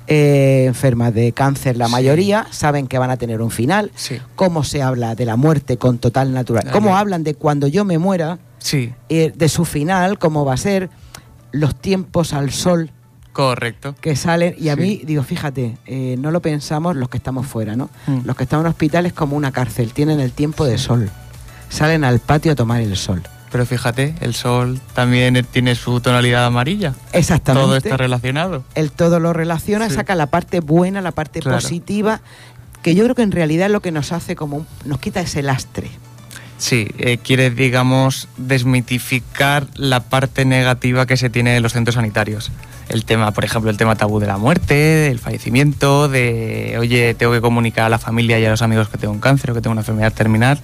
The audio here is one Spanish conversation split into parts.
enfermas de cáncer, la mayoría, saben que van a tener un final. Sí. Cómo se habla de la muerte con total naturalidad. Cómo hablan de cuando yo me muera, de su final, cómo va a ser, los tiempos al sol. Correcto. Que salen, y a mí, digo, fíjate, no lo pensamos los que estamos fuera, ¿no? Los que están en un hospital es como una cárcel, tienen el tiempo de sol, salen al patio a tomar el sol. Pero fíjate, el sol también tiene su tonalidad amarilla. Exactamente. Todo está relacionado. El todo lo relaciona, saca la parte buena, la parte positiva, que yo creo que en realidad es lo que nos hace como, nos quita ese lastre. Sí, quiere, digamos, desmitificar la parte negativa que se tiene en los centros sanitarios. El tema, por ejemplo, el tema tabú de la muerte, del fallecimiento, de, oye, tengo que comunicar a la familia y a los amigos que tengo un cáncer o que tengo una enfermedad terminal,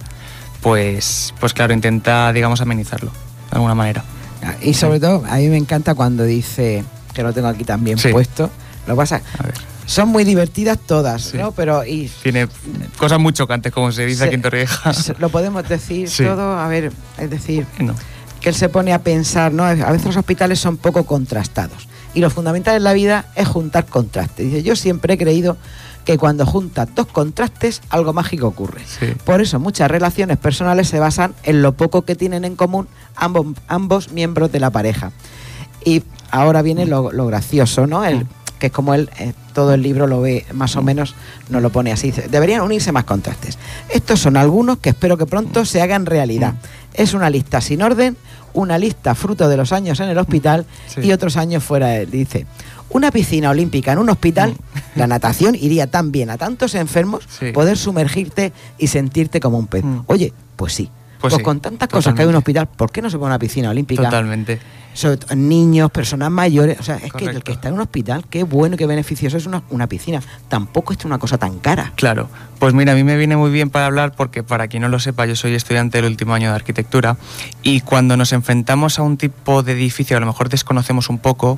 pues claro, intenta, digamos, amenizarlo de alguna manera. Y sobre todo, a mí me encanta cuando dice, que lo tengo aquí también puesto, lo pasa... A ver. Son muy divertidas todas, ¿no? Pero tiene cosas muy chocantes, como se dice aquí en Torrevieja. Lo podemos decir todo, a ver, es decir, que él se pone a pensar, ¿no? A veces los hospitales son poco contrastados y lo fundamental en la vida es juntar contrastes. Dice, yo siempre he creído que cuando juntas dos contrastes, algo mágico ocurre. Por eso muchas relaciones personales se basan en lo poco que tienen en común ambos miembros de la pareja. Y ahora viene lo gracioso, ¿no? Que es como él, todo el libro lo ve más o menos, nos lo pone así. Dice, deberían unirse más contrastes. Estos son algunos que espero que pronto se hagan realidad. Es una lista sin orden, una lista fruto de los años en el hospital y otros años fuera de él. Dice, una piscina olímpica en un hospital, la natación iría tan bien a tantos enfermos, poder sumergirte y sentirte como un pez. Oye, pues sí. Pues con tantas cosas que hay en un hospital, ¿por qué no se pone una piscina olímpica? Totalmente. Sobre todo niños, personas mayores, o sea, es que el que está en un hospital, qué bueno y qué beneficioso es una piscina. Tampoco es una cosa tan cara. Claro, pues mira, a mí me viene muy bien para hablar porque, para quien no lo sepa, yo soy estudiante del último año de arquitectura y cuando nos enfrentamos a un tipo de edificio, a lo mejor desconocemos un poco,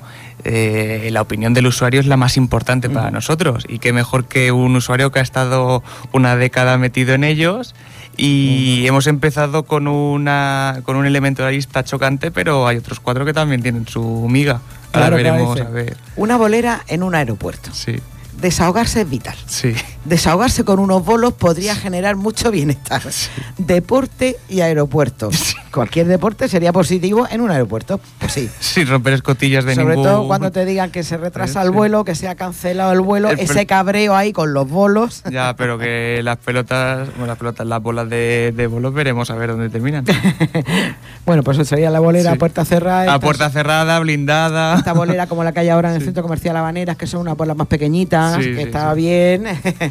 la opinión del usuario es la más importante para nosotros, y qué mejor que un usuario que ha estado una década metido en ellos. Y hemos empezado con un elemento de la lista chocante, pero hay otros 4 que también tienen su miga. Ahora veremos, a ver. Una bolera en un aeropuerto. Sí. Desahogarse es vital. Sí. Desahogarse con unos bolos podría generar mucho bienestar. Sí. Deporte y aeropuerto. Sí. Cualquier deporte sería positivo en un aeropuerto. Pues sí. Sí, romper escotillas de Sobre todo cuando te digan que se retrasa el vuelo, que se ha cancelado el vuelo, ese cabreo ahí con los bolos. Ya, pero que las bolas de bolos, veremos a ver dónde terminan. Bueno, pues eso sería la bolera a puerta cerrada. A puerta cerrada, blindada. Esta bolera como la que hay ahora en el Centro Comercial Habaneras, que son unas bolas más pequeñitas, que está bien.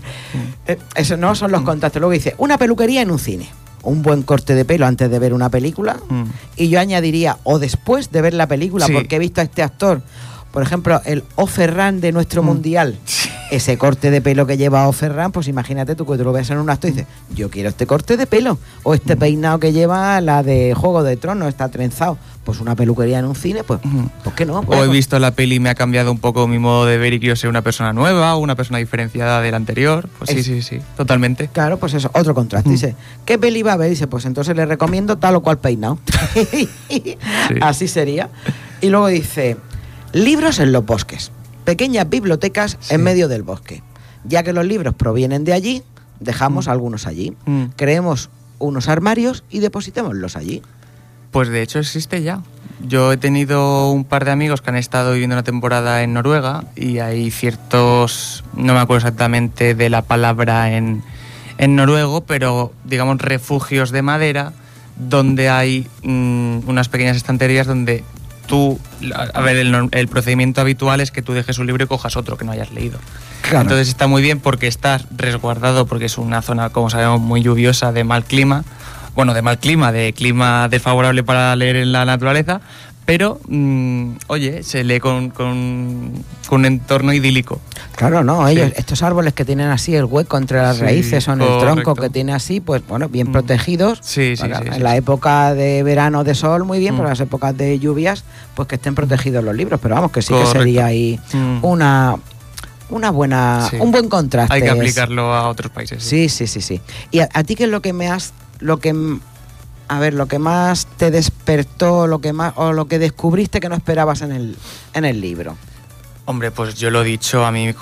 Eso no son los contrastes. Luego dice, una peluquería en un cine. Un buen corte de pelo antes de ver una película. Y yo añadiría, o después de ver la película, porque he visto a este actor, por ejemplo, el O'Ferran de nuestro mundial. Ese corte de pelo que lleva O'Ferran, pues imagínate tú que tú lo ves en un acto y dices, yo quiero este corte de pelo. O este peinado que lleva la de Juego de Tronos, está trenzado. Pues una peluquería en un cine, pues ¿por qué no? Pues, o he visto la peli y me ha cambiado un poco mi modo de ver y quiero ser una persona nueva, una persona diferenciada de la anterior. Pues sí, totalmente. Claro, pues eso, otro contraste. Dice, ¿qué peli va a ver? Dice, pues entonces le recomiendo tal o cual peinado. Así sería. Y luego dice, libros en los bosques. Pequeñas bibliotecas en medio del bosque. Ya que los libros provienen de allí, dejamos algunos allí. Creemos unos armarios y depositémoslos allí. Pues de hecho existe ya. Yo he tenido un par de amigos que han estado viviendo una temporada en Noruega y hay ciertos, no me acuerdo exactamente de la palabra en noruego, pero digamos refugios de madera donde hay unas pequeñas estanterías donde tú, a ver, el procedimiento habitual es que tú dejes un libro y cojas otro que no hayas leído. Claro. Entonces está muy bien porque estás resguardado, porque es una zona, como sabemos, muy lluviosa, de mal clima. Bueno, de clima desfavorable para leer en la naturaleza, pero, oye, se lee con un entorno idílico. Claro, no, estos árboles que tienen así el hueco entre las raíces o en el tronco que tiene así, pues bueno, bien protegidos. En la época de verano de sol, muy bien, pero en las épocas de lluvias, pues que estén protegidos los libros, pero vamos, que sí que sería ahí una buena, un buen contraste. Hay que aplicarlo a otros países. Sí. ¿Y a ti qué es lo que lo que más te despertó, lo que descubriste que no esperabas en el libro? Hombre, pues yo lo he dicho, a mí